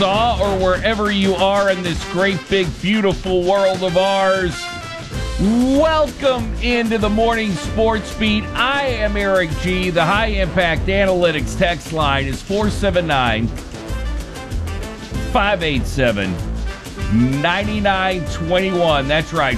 Arkansas, or wherever you are in this great, big, beautiful world of ours. Welcome into the Morning Sports Beat. I am Eric G. The High Impact Analytics text line is 479-587-9921. That's right,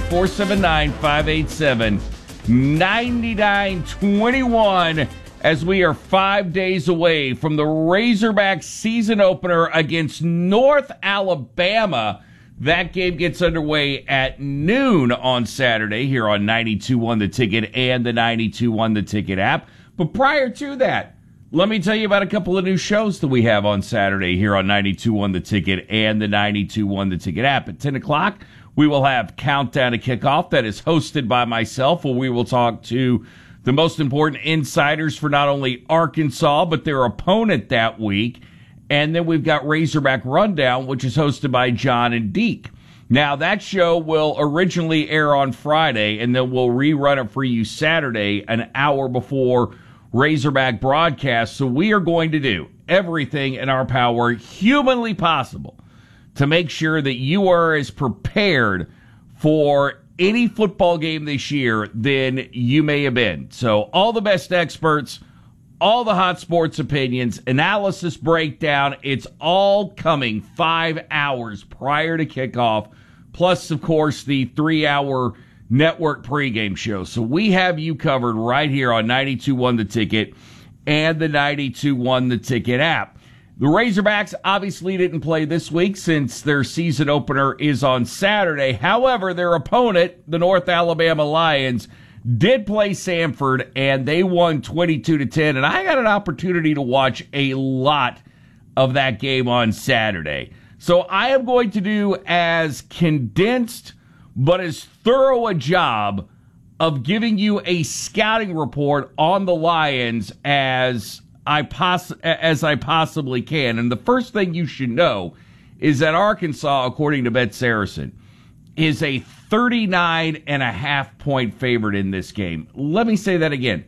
479-587-9921. As we are 5 days away from the Razorback season opener against North Alabama. That game gets underway at noon on Saturday here on 92.1 The Ticket and the 92.1 The Ticket app. But prior to that, let me tell you about a couple of new shows that we have on Saturday here on 92.1 The Ticket and the 92.1 The Ticket app. At 10 o'clock, we will have Countdown to Kickoff that is hosted by myself, where we will talk to the most important insiders for not only Arkansas, but their opponent that week. And then we've got Razorback Rundown, which is hosted by John and Deke. Now, that show will originally air on Friday, and then we'll rerun it for you Saturday, an hour before Razorback broadcast. So we are going to do everything in our power humanly possible to make sure that you are as prepared for any football game this year than you may have been. So all the best experts, all the hot sports opinions, analysis breakdown, it's all coming 5 hours prior to kickoff, plus, of course, the 3-hour network pregame show. So we have you covered right here on 92.1 The Ticket and the 92.1 The Ticket app. The Razorbacks obviously didn't play this week since their season opener is on Saturday. However, their opponent, the North Alabama Lions, did play Samford, and they won 22-10. And I got an opportunity to watch a lot of that game on Saturday. So I am going to do as condensed but as thorough a job of giving you a scouting report on the Lions as I possibly can. And the first thing you should know is that Arkansas, according to Bet Saracen, is a 39.5-point favorite in this game. Let me say that again.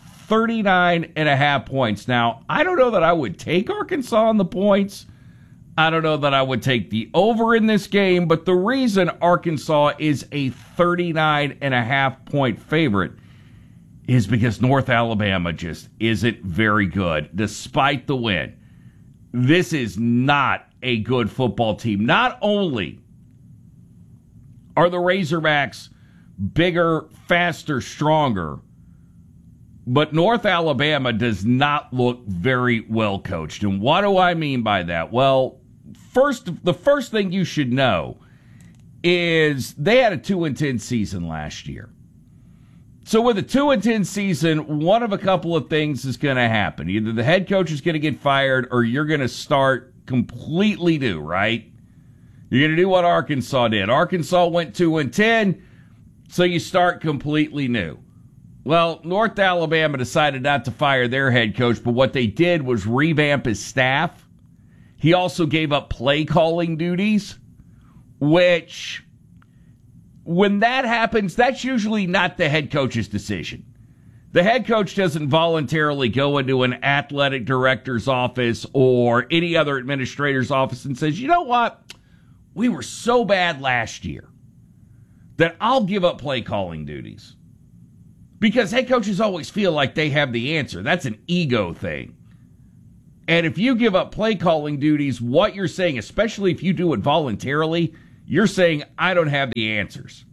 39.5 points. Now, I don't know that I would take Arkansas on the points. I don't know that I would take the over in this game, but the reason Arkansas is a 39.5-point favorite is because North Alabama just isn't very good, despite the win. This is not a good football team. Not only are the Razorbacks bigger, faster, stronger, but North Alabama does not look very well coached. And what do I mean by that? Well, the first thing you should know is they had a 2-10 season last year. So with a 2-10 season, one of a couple of things is going to happen. Either the head coach is going to get fired, or you're going to start completely new, right? You're going to do what Arkansas did. Arkansas went 2-10, so you start completely new. Well, North Alabama decided not to fire their head coach, but what they did was revamp his staff. He also gave up play calling duties, which, when that happens, that's usually not the head coach's decision. The head coach doesn't voluntarily go into an athletic director's office or any other administrator's office and says, you know what? We were so bad last year that I'll give up play calling duties. Because head coaches always feel like they have the answer. That's an ego thing. And if you give up play calling duties, what you're saying, especially if you do it voluntarily, you're saying, I don't have the answers.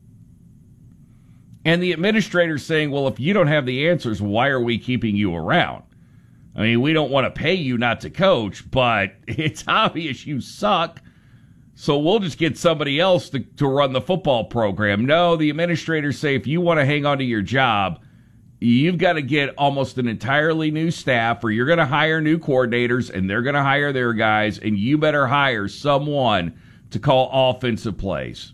And the administrator's saying, well, if you don't have the answers, why are we keeping you around? I mean, we don't want to pay you not to coach, but it's obvious you suck. So we'll just get somebody else to run the football program. No, the administrators say if you want to hang on to your job, you've got to get almost an entirely new staff, or you're going to hire new coordinators, and they're going to hire their guys, and you better hire someone to call offensive plays.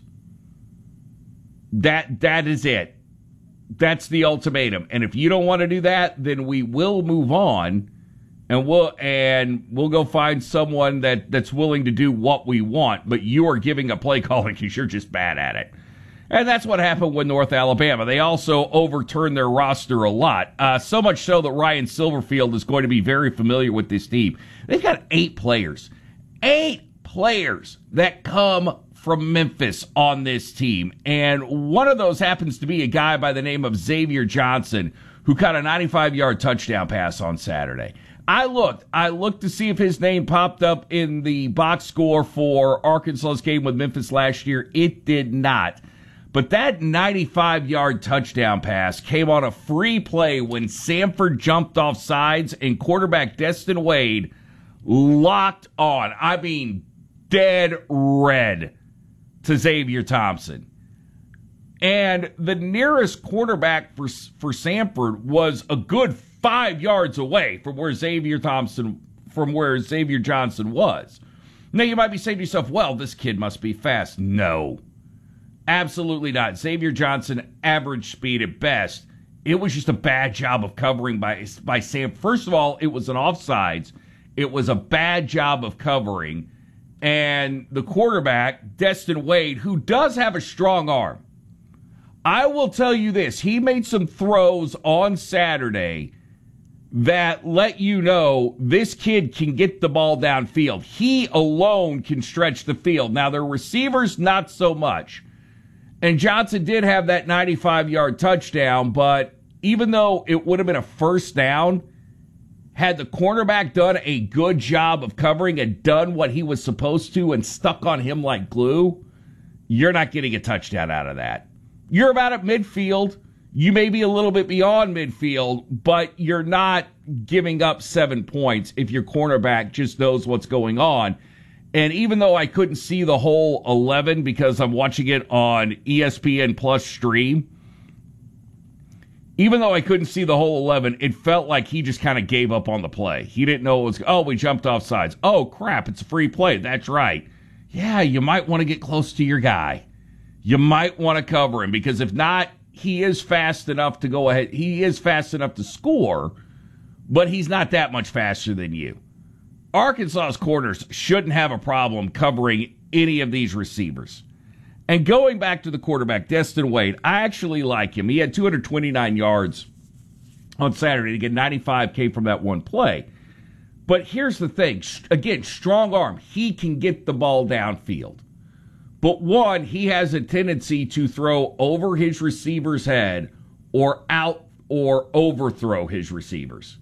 That is it. That's the ultimatum. And if you don't want to do that, then we will move on, and we'll go find someone that's willing to do what we want. But you are giving up play calling because you're just bad at it. And that's what happened with North Alabama. They also overturned their roster a lot. So much so that Ryan Silverfield is going to be very familiar with this team. They've got 8 players. 8 players that come from Memphis on this team. And one of those happens to be a guy by the name of Xavier Johnson, who caught a 95-yard touchdown pass on Saturday. I looked to see if his name popped up in the box score for Arkansas's game with Memphis last year. It did not. But that 95-yard touchdown pass came on a free play when Samford jumped off sides and quarterback Destin Wade locked on. I mean, dead red to Xavier Thompson. And the nearest quarterback for Samford was a good 5 yards away from where Xavier Johnson was. Now you might be saying to yourself, well, this kid must be fast. No, absolutely not. Xavier Johnson, average speed at best. It was just a bad job of covering by Sam. First of all, it was an offsides. It was a bad job of covering. And the quarterback, Destin Wade, who does have a strong arm, I will tell you this, he made some throws on Saturday that let you know this kid can get the ball downfield. He alone can stretch the field. Now, their receivers, not so much. And Johnson did have that 95-yard touchdown, but even though it would have been a first down, had the cornerback done a good job of covering and done what he was supposed to and stuck on him like glue, you're not getting a touchdown out of that. You're about at midfield. You may be a little bit beyond midfield, but you're not giving up 7 points if your cornerback just knows what's going on. And even though I couldn't see the whole 11 because I'm watching it on ESPN Plus stream, even though I couldn't see the whole 11, it felt like he just kind of gave up on the play. He didn't know it was, we jumped off sides. Oh, crap, it's a free play. That's right. Yeah, you might want to get close to your guy. You might want to cover him because if not, he is fast enough to go ahead. He is fast enough to score, but he's not that much faster than you. Arkansas's corners shouldn't have a problem covering any of these receivers. And going back to the quarterback, Destin Wade, I actually like him. He had 229 yards on Saturday. Again, 95 came from that one play. But here's the thing. Again, strong arm. He can get the ball downfield. But one, he has a tendency to throw over his receiver's head or out or overthrow his receivers.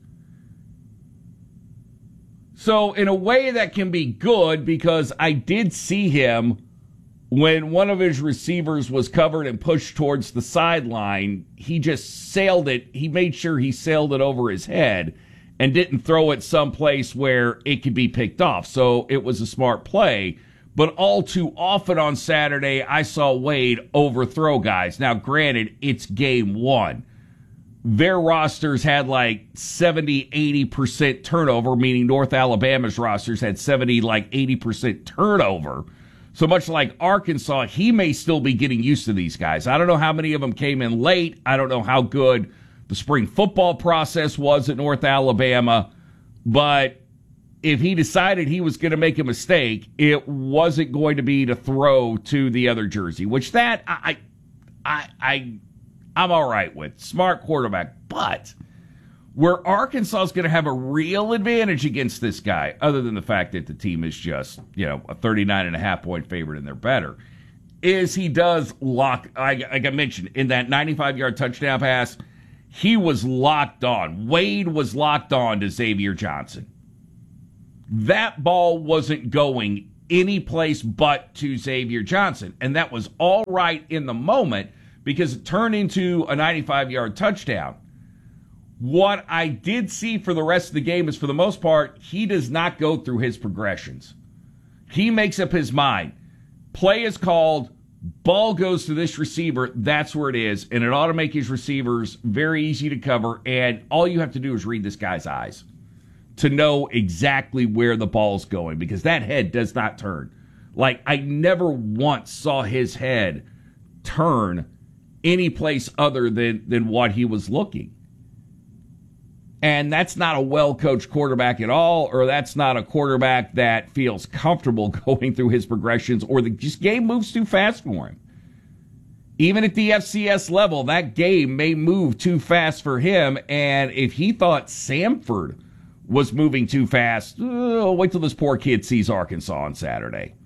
So in a way that can be good because I did see him when one of his receivers was covered and pushed towards the sideline, he just sailed it. He made sure he sailed it over his head and didn't throw it someplace where it could be picked off. So it was a smart play. But all too often on Saturday, I saw Wade overthrow guys. Now, granted, it's game one. Their rosters had like 70, 80% turnover, meaning North Alabama's rosters had 80% turnover. So much like Arkansas, he may still be getting used to these guys. I don't know how many of them came in late. I don't know how good the spring football process was at North Alabama. But if he decided he was going to make a mistake, it wasn't going to be to throw to the other jersey, which that I'm all right with. Smart quarterback. But where Arkansas is going to have a real advantage against this guy, other than the fact that the team is just, a 39.5-point favorite and they're better, is he does lock, like I mentioned, in that 95-yard touchdown pass, he was locked on. Wade was locked on to Xavier Johnson. That ball wasn't going any place but to Xavier Johnson. And that was all right in the moment because it turned into a 95-yard touchdown. What I did see for the rest of the game is, for the most part, he does not go through his progressions. He makes up his mind. Play is called, ball goes to this receiver, that's where it is, and it ought to make his receivers very easy to cover, and all you have to do is read this guy's eyes to know exactly where the ball's going, because that head does not turn. Like, I never once saw his head turn any place other than what he was looking. And that's not a well-coached quarterback at all, or that's not a quarterback that feels comfortable going through his progressions, or the game moves too fast for him. Even at the FCS level, that game may move too fast for him, and if he thought Samford was moving too fast. Wait till this poor kid sees Arkansas on Saturday.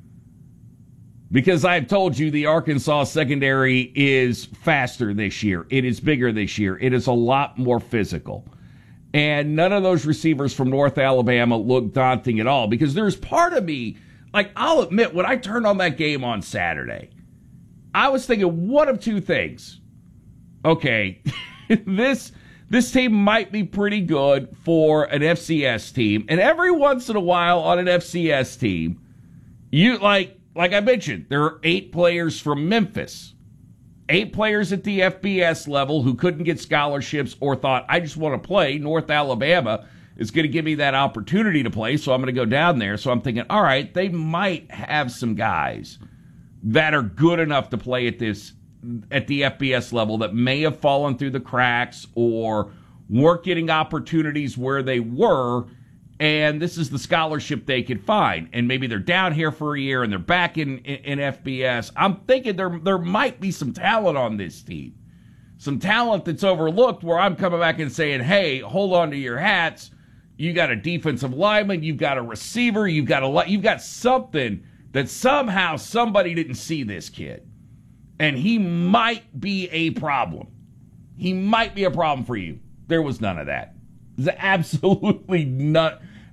Because I've told you the Arkansas secondary is faster this year. It is bigger this year. It is a lot more physical. And none of those receivers from North Alabama look daunting at all. Because there's part of me, like, I'll admit, when I turned on that game on Saturday, I was thinking one of two things. Okay, this team might be pretty good for an FCS team. And every once in a while on an FCS team, you like I mentioned, there are 8 players from Memphis, 8 players at the FBS level who couldn't get scholarships or thought, I just want to play. North Alabama is going to give me that opportunity to play, so I'm going to go down there. So I'm thinking, all right, they might have some guys that are good enough to play at the FBS level that may have fallen through the cracks or weren't getting opportunities where they were, and this is the scholarship they could find. And maybe they're down here for a year and they're back in FBS. I'm thinking there might be some talent on this team. Some talent that's overlooked where I'm coming back and saying, hey, hold on to your hats. You got a defensive lineman, you've got a receiver, you've got something that somehow somebody didn't see this kid. And he might be a problem. He might be a problem for you. There was none of that. There's absolutely none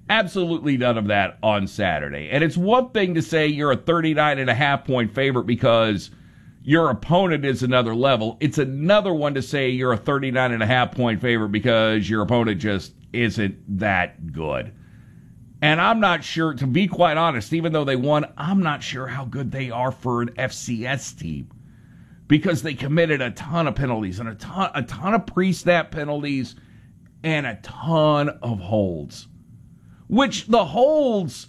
of that on Saturday. And it's one thing to say you're a 39.5-point favorite because your opponent is another level. It's another one to say you're a 39.5-point favorite because your opponent just isn't that good. And I'm not sure, to be quite honest, even though they won, I'm not sure how good they are for an FCS team. Because they committed a ton of penalties and a ton of pre-snap penalties and a ton of holds. Which the holds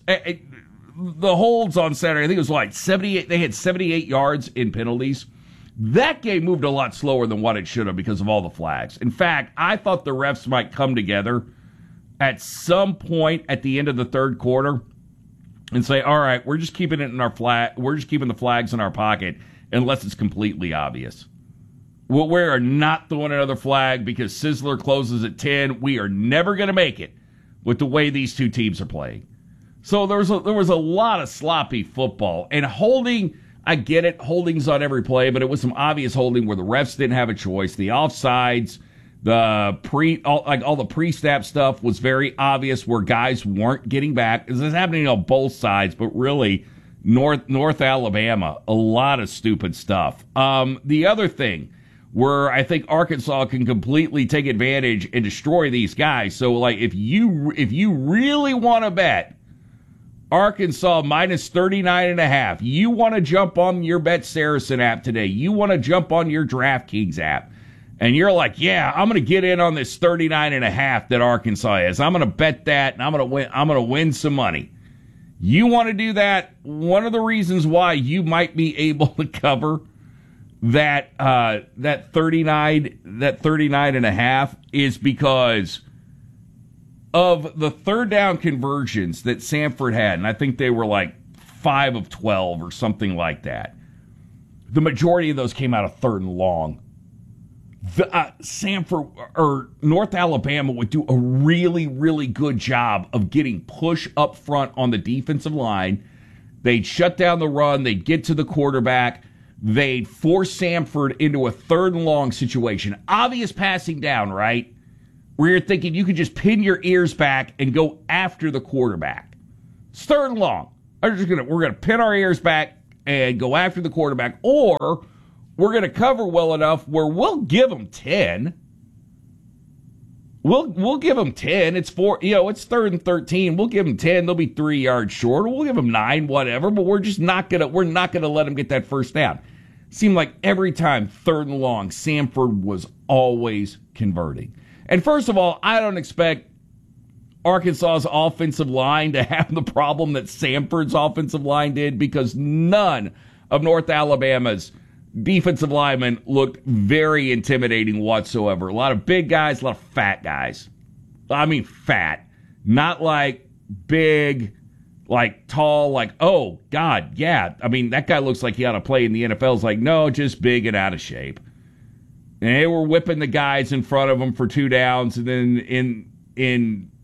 on Saturday, I think it was like 78. They had 78 yards in penalties. That game moved a lot slower than what it should have because of all the flags. In fact, I thought the refs might come together at some point at the end of the third quarter and say, all right, we're just keeping it in our flag. We're just keeping the flags in our pocket unless it's completely obvious. Well, we are not throwing another flag because Sizzler closes at 10. We are never going to make it with the way these two teams are playing. So there was a lot of sloppy football. And holding, I get it, holding's on every play, but it was some obvious holding where the refs didn't have a choice. The offsides, all the pre-snap stuff was very obvious where guys weren't getting back. This is happening on both sides, but really North Alabama, a lot of stupid stuff. The other thing where I think Arkansas can completely take advantage and destroy these guys. So, like, if you really want to bet Arkansas minus 39.5, you want to jump on your Bet Saracen app today, you want to jump on your DraftKings app, and you're like, yeah, I'm going to get in on this 39.5 that Arkansas is. I'm going to bet that, and I'm going to win some money. You want to do that? One of the reasons why you might be able to cover that 39.5 is because of the third down conversions that Samford had, and I think they were like 5 of 12 or something like that. The majority of those came out of third and long. Samford or North Alabama would do a really, really good job of getting push up front on the defensive line. They'd shut down the run. They'd get to the quarterback. They'd force Samford into a third and long situation. Obvious passing down, right? Where you're thinking you could just pin your ears back and go after the quarterback. It's third and long. We're going to pin our ears back and go after the quarterback, or we're going to cover well enough where we'll give them 10. We'll give them 10. It's it's third and 13. We'll give them 10. They'll be 3 yards short. We'll give them 9, whatever. But we're not gonna let them get that first down. Seemed like every time third and long, Samford was always converting. And first of all, I don't expect Arkansas's offensive line to have the problem that Samford's offensive line did, because none of North Alabama's defensive linemen looked very intimidating whatsoever. A lot of big guys, a lot of fat guys. I mean fat. Not like big, like tall, like, oh, God, yeah. I mean, that guy looks like he ought to play in the NFL. It's like, no, just big and out of shape. And they were whipping the guys in front of them for 2 downs, and then in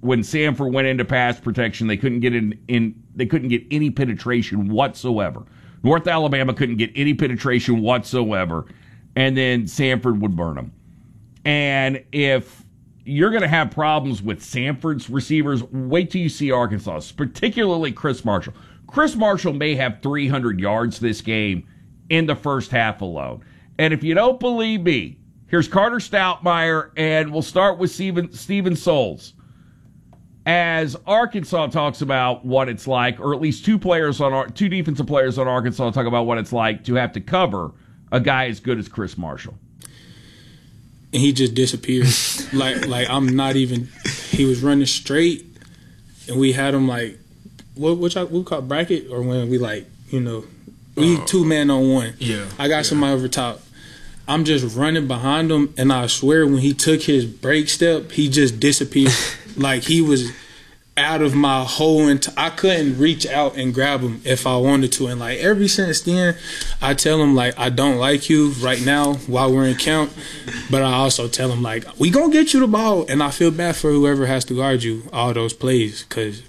when Sanford went into pass protection, they couldn't get they couldn't get any penetration whatsoever. North Alabama couldn't get any penetration whatsoever, and then Sanford would burn them. And if you're going to have problems with Sanford's receivers, wait till you see Arkansas, particularly Chris Marshall. Chris Marshall may have 300 yards this game in the first half alone. And if you don't believe me, here's Carter Stoutmire, and we'll start with Steven Souls. As Arkansas talks about what it's like, or at least two defensive players on Arkansas talk about what it's like to have to cover a guy as good as Chris Marshall. And he just disappeared. like I'm not even. He was running straight, and we had him like what we call bracket, or when we we 2 man on one. Yeah, I got somebody over top. I'm just running behind him, and I swear when he took his break step, he just disappeared. Like he was out of my whole I couldn't reach out and grab him if I wanted to. And like ever since then, I tell him like, I don't like you right now while we're in camp, but I also tell him like, we gonna get you the ball. And I feel bad for whoever has to guard you all those plays, because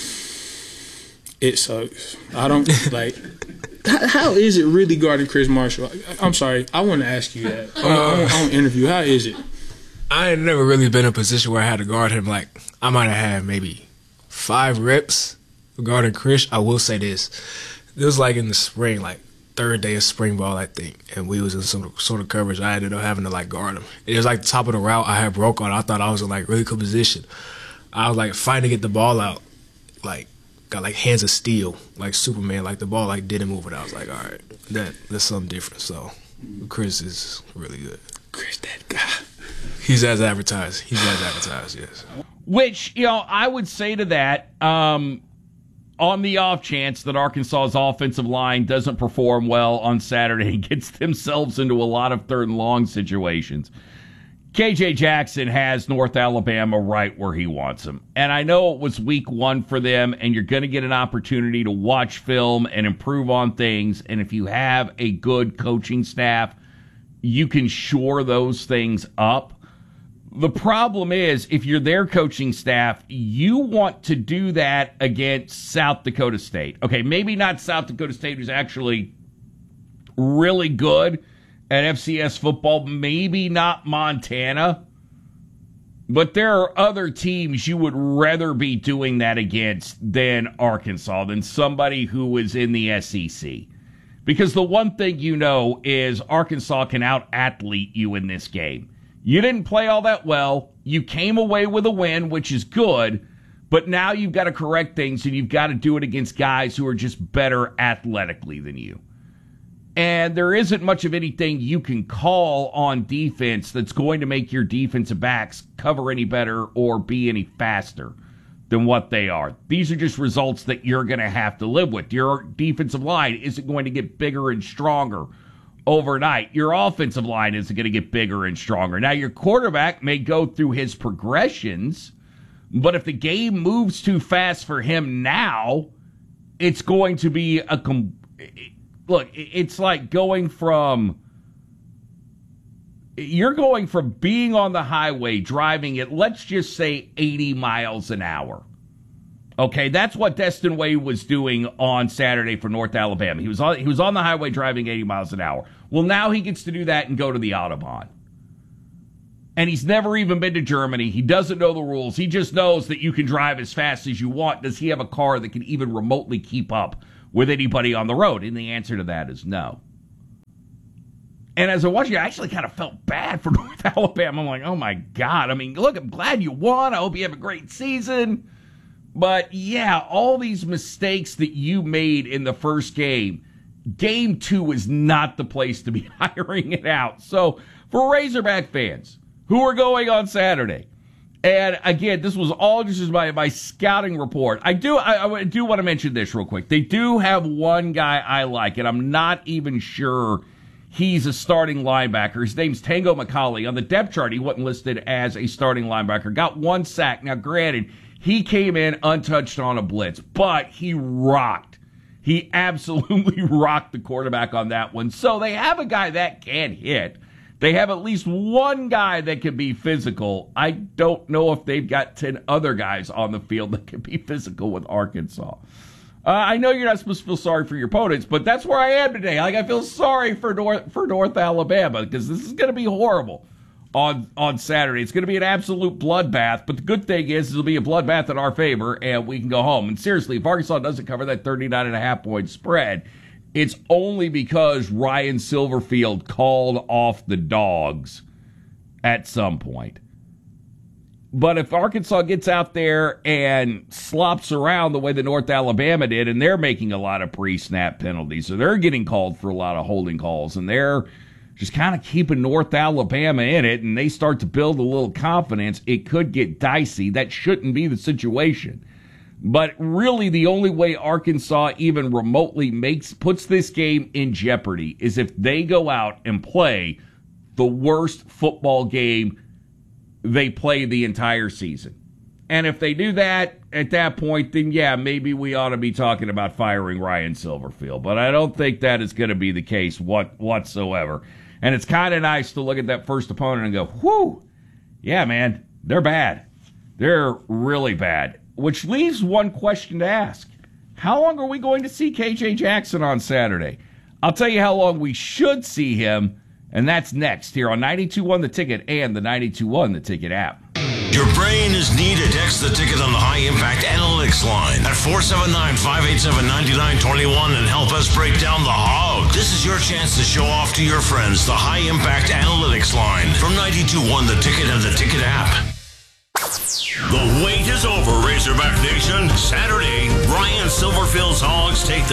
it sucks. I don't like. How is it really guarding Chris Marshall? I'm sorry, I want to ask you that on interview. How is it? I ain't never really been in a position where I had to guard him. Like, I might have had maybe 5 reps guarding Chris. I will say this. It was like in the spring, like 3rd day of spring ball, I think, and we was in some sort of coverage. I ended up having to, like, guard him. It was like the top of the route I had broke on. I thought I was in, like, really good position. I was, like, fighting to get the ball out, like, got, like, hands of steel, like Superman. Like, the ball, like, didn't move it. I was like, all right, that's something different. So, Chris is really good. Chris, that guy. He's as advertised. Yes. Which, I would say to that, on the off chance that Arkansas's offensive line doesn't perform well on Saturday and gets themselves into a lot of 3rd and long situations, KJ Jackson has North Alabama right where he wants them. And I know it was week 1 for them, and you're going to get an opportunity to watch film and improve on things. And if you have a good coaching staff, you can shore those things up. The problem is, if you're their coaching staff, you want to do that against South Dakota State. Okay, maybe not South Dakota State, who's actually really good at FCS football. Maybe not Montana. But there are other teams you would rather be doing that against than Arkansas, than somebody who is in the SEC. Because the one thing you know is Arkansas can out-athlete you in this game. You didn't play all that well. You came away with a win, which is good, but now you've got to correct things, and you've got to do it against guys who are just better athletically than you. And there isn't much of anything you can call on defense that's going to make your defensive backs cover any better or be any faster than what they are. These are just results that you're going to have to live with. Your defensive line isn't going to get bigger and stronger overnight. Your offensive line isn't going to get bigger and stronger. Now, your quarterback may go through his progressions, but if the game moves too fast for him now, it's going to be look, it's like you're going from being on the highway, driving at, let's just say, 80 miles an hour. Okay, that's what Destin Wade was doing on Saturday for North Alabama. He was on the highway driving 80 miles an hour. Well, now he gets to do that and go to the Autobahn. And he's never even been to Germany. He doesn't know the rules. He just knows that you can drive as fast as you want. Does he have a car that can even remotely keep up with anybody on the road? And the answer to that is no. And as I watched it, I actually kind of felt bad for North Alabama. I'm like, oh my God. I mean, look, I'm glad you won. I hope you have a great season. But yeah, all these mistakes that you made in the first game, game 2 is not the place to be hiring it out. So for Razorback fans who are going on Saturday, and again, this was all just my scouting report. I do want to mention this real quick. They do have one guy I like, and I'm not even sure he's a starting linebacker. His name's Tango McCauley. On the depth chart, he wasn't listed as a starting linebacker. Got 1 sack. Now, granted, he came in untouched on a blitz, but he rocked. He absolutely rocked the quarterback on that one. So they have a guy that can hit. They have at least one guy that can be physical. I don't know if they've got 10 other guys on the field that can be physical with Arkansas. I know you're not supposed to feel sorry for your opponents, but that's where I am today. Like, I feel sorry for North Alabama because this is going to be horrible on Saturday. It's going to be an absolute bloodbath, but the good thing is it'll be a bloodbath in our favor, and we can go home. And seriously, if Arkansas doesn't cover that 39.5-point spread, it's only because Ryan Silverfield called off the dogs at some point. But if Arkansas gets out there and slops around the way that North Alabama did, and they're making a lot of pre-snap penalties, so they're getting called for a lot of holding calls, and they're just kind of keeping North Alabama in it, and they start to build a little confidence, it could get dicey. That shouldn't be the situation. But really, the only way Arkansas even remotely puts this game in jeopardy is if they go out and play the worst football game they play the entire season. And if they do that, at that point, then yeah, maybe we ought to be talking about firing Ryan Silverfield. But I don't think that is going to be the case whatsoever. And it's kind of nice to look at that first opponent and go, whew, yeah, man, they're bad. They're really bad. Which leaves one question to ask. How long are we going to see KJ Jackson on Saturday? I'll tell you how long we should see him, and that's next here on 92.1 The Ticket and the 92.1 The Ticket app. Your brain is needed. Text The Ticket on the High Impact Analytics line at 479-587-9921 and help us break down the hog. This is your chance to show off to your friends the High Impact Analytics line from 92.1 The Ticket and the Ticket app. The wait is over, Razorback Nation. Saturday, Ryan Silverfield's Hogs take the